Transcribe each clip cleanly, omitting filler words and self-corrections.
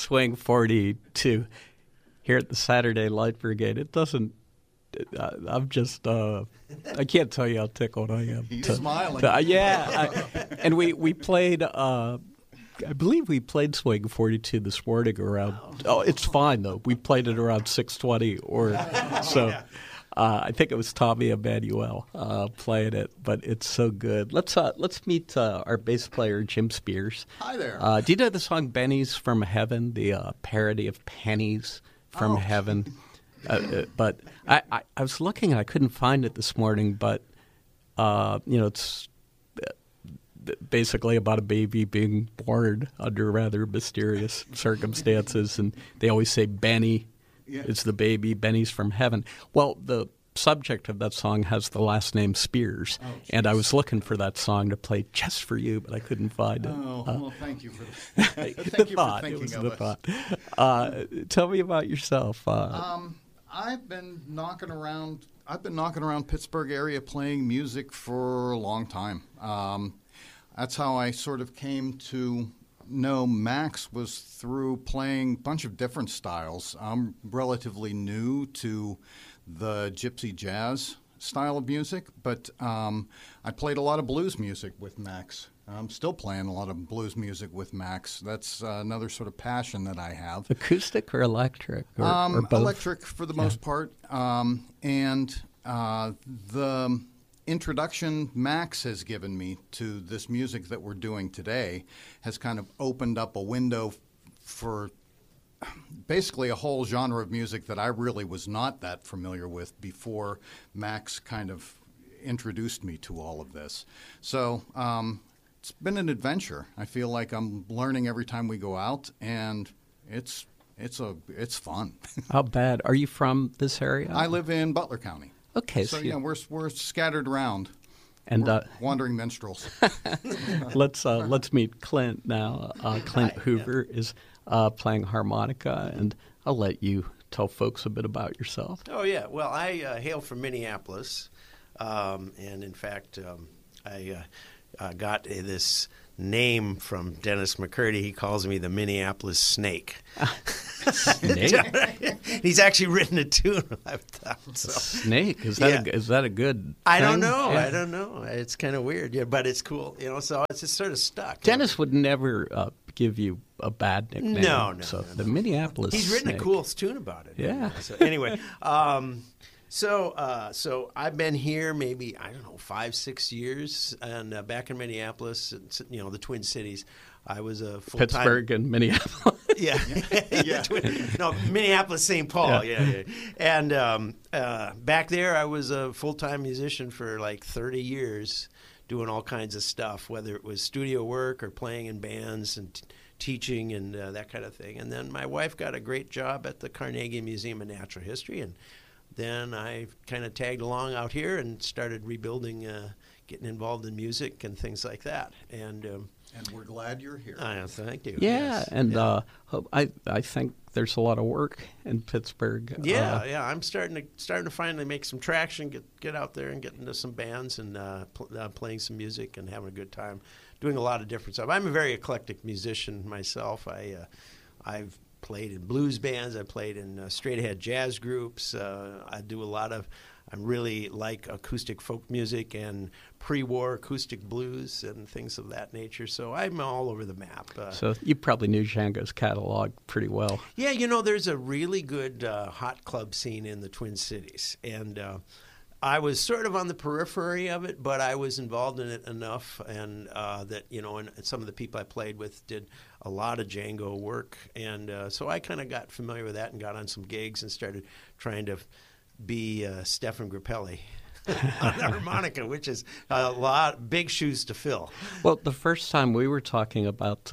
Swing 42 here at the Saturday Light Brigade. It doesn't. I'm just. I can't tell you how tickled I am. He's smiling. And we played. I believe we played Swing 42 this morning around. Oh, it's fine though. We played it around 6:20 or so. I think it was Tommy Emmanuel playing it, but it's so good. Let's meet our bass player Jim Spears. Hi there. Do you know the song "Bennies from Heaven"? The parody of "Pennies from Heaven." But I was looking and I couldn't find it this morning. But it's basically about a baby being born under rather mysterious circumstances, and they always say Benny. Yeah. It's the baby. Benny's from heaven. Well, the subject of that song has the last name Spears, and I was looking for that song to play just for you, but I couldn't find it. Well, thank you for that. Thank you for thinking of us. Tell me about yourself. I've been knocking around Pittsburgh area playing music for a long time. That's how I sort of came to know Max, was through playing a bunch of different styles. I'm relatively new to the gypsy jazz style of music, but I played a lot of blues music with Max. I'm still playing a lot of blues music with Max. That's another sort of passion that I have. Acoustic or electric? Or both? Electric for the most part. And the introduction Max has given me to this music that we're doing today has kind of opened up a window for basically a whole genre of music that I really was not that familiar with before Max kind of introduced me to all of this. So it's been an adventure. I feel like I'm learning every time we go out, and it's fun. How bad? Are you from this area? I live in Butler County. Okay, so yeah, we're scattered around, and we're wandering minstrels. Let's meet Clint now. Clint Hoover is playing harmonica, and I'll let you tell folks a bit about yourself. Oh yeah, well I hail from Minneapolis, and in fact I got this name from Dennis McCurdy. He calls me the Minneapolis Snake. Snake? He's actually written a tune. I've thought, so. Snake? Is that a good thing? I don't know. Yeah. I don't know. It's kind of weird, but it's cool. So it's just sort of stuck. Dennis would never give you a bad nickname. No. The Minneapolis He's written Snake. a cool tune about it. Yeah. So anyway, So I've been here maybe, 5-6 years, and back in Minneapolis, the Twin Cities. I was a full-time... Pittsburgh and Minneapolis. Yeah. Minneapolis, St. Paul. Yeah. And back there, I was a full-time musician for like 30 years, doing all kinds of stuff, whether it was studio work or playing in bands and teaching and that kind of thing. And then my wife got a great job at the Carnegie Museum of Natural History, and then I kind of tagged along out here and started rebuilding, getting involved in music and things like that. And we're glad you're here. Thank you. Yeah, yes. And yeah. I think there's a lot of work in Pittsburgh. Yeah. I'm starting to finally make some traction, get out there and get into some bands and playing some music and having a good time, doing a lot of different stuff. I'm a very eclectic musician myself. I've played in blues bands. I played in straight-ahead jazz groups. I really like acoustic folk music and pre-war acoustic blues and things of that nature. So I'm all over the map. So you probably knew Django's catalog pretty well. Yeah, there's a really good hot club scene in the Twin Cities. And I was sort of on the periphery of it, but I was involved in it enough, and that and some of the people I played with did a lot of Django work, and so I kind of got familiar with that and got on some gigs and started trying to be Stefan Grappelli on the harmonica, which is big shoes to fill. Well, the first time we were talking about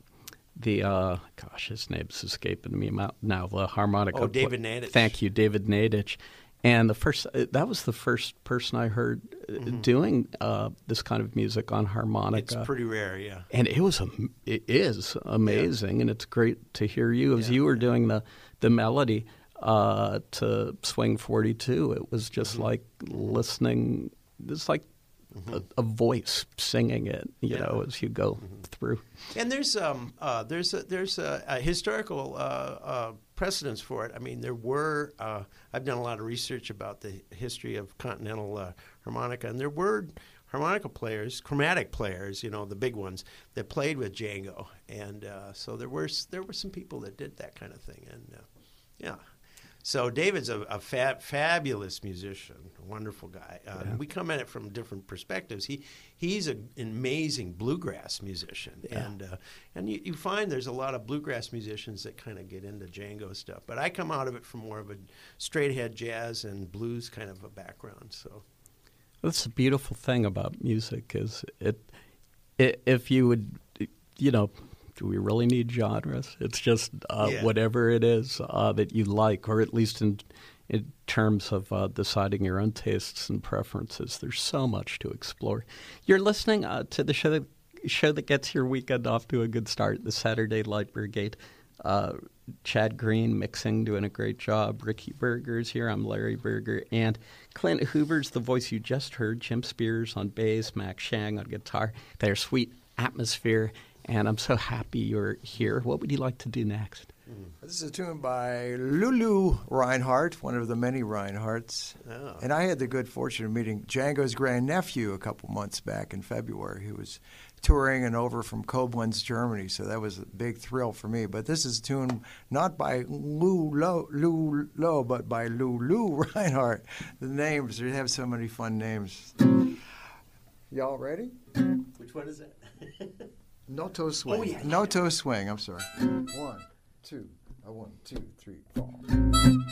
his name's escaping me now. The harmonica. Oh, David Nadich. Thank you, David Nadich. And that was the first person I heard doing this kind of music on harmonica. It's pretty rare, yeah. And it is amazing, and it's great to hear you as you were doing the melody to Swing 42. It was just like listening. It's like a voice singing it, you know, as you go through. And there's a historical precedence for it. I mean, there were I've done a lot of research about the history of continental harmonica, and there were harmonica players, chromatic players, you know, the big ones that played with Django, and so there were some people that did that kind of thing, and yeah. So David's a fabulous musician, a wonderful guy. We come at it from different perspectives. He's an amazing bluegrass musician, and you find there's a lot of bluegrass musicians that kind of get into Django stuff. But I come out of it from more of a straight-ahead jazz and blues kind of a background. So that's the beautiful thing about music is if you would, you know. Do we really need genres? It's just whatever it is that you like, or at least in terms of deciding your own tastes and preferences. There's so much to explore. You're listening to the show that gets your weekend off to a good start, the Saturday Light Brigade. Chad Green mixing, doing a great job. Ricky Berger's here. I'm Larry Berger. And Clint Hoover's the voice you just heard. Jim Spears on bass, Max Shang on guitar. Their sweet atmosphere. And I'm so happy you're here. What would you like to do next? This is a tune by Lulu Reinhardt, one of the many Reinhardts. Oh. And I had the good fortune of meeting Django's grandnephew a couple months back in February. He was touring and over from Koblenz, Germany, so that was a big thrill for me. But this is a tune not by Lulu, but by Lulu Reinhardt. The names, they have so many fun names. Y'all ready? Which one is that? Noto swing. Oh, yeah. Noto swing, I'm sorry. 1, 2, 1, 2, 3, 4.